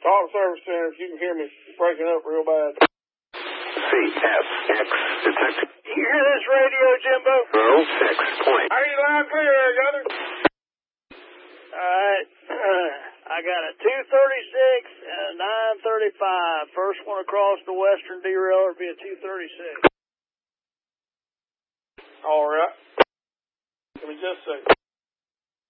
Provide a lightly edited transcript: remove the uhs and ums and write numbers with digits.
Talk to Service Center if you can hear me breaking up real bad. CFX detected. You hear this radio, Jimbo? 06 point. Are you loud and clear there, Gunner? Alright. I got a 236 and a 935. First one across the western derailer would be a 236. Alright. Give me just a second.